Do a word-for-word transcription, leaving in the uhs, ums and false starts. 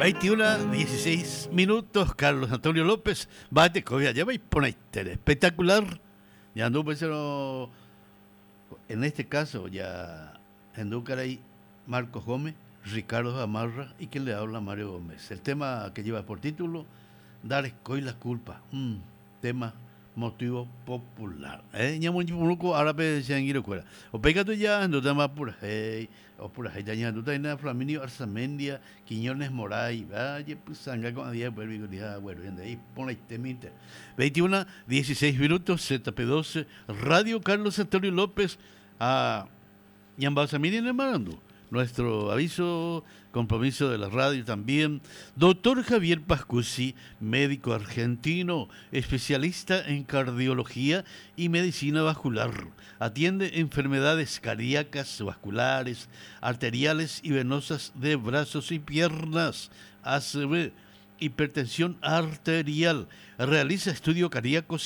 veintiuno, dieciséis minutos, Carlos Antonio López, bate, cobia, ya vais por ahí, espectacular. Ya no pues pero en este caso ya Endúcaray, Marcos Gómez, Ricardo Amarra y quien le habla Mario Gómez. El tema que lleva por título Dar escoy la culpa, mm, tema motivo popular. Eh, ya muy poco árabe se han ido fuera. O pega tú ya no te más por hey, o por ahí ya no te nada Flaminio Arzamendia, Quiñones Moray, vaya pues sanga con día pues digo ya bueno, de ahí pone temita. veintiuno, dieciséis minutos, Z P doce, Radio Carlos Antonio López a Yambasamini en el Marando. Nuestro aviso, compromiso de la radio también. Doctor Javier Pascusi, médico argentino, especialista en cardiología y medicina vascular. Atiende enfermedades cardíacas, vasculares, arteriales y venosas de brazos y piernas. A C V, hipertensión arterial. Realiza estudio cardíaco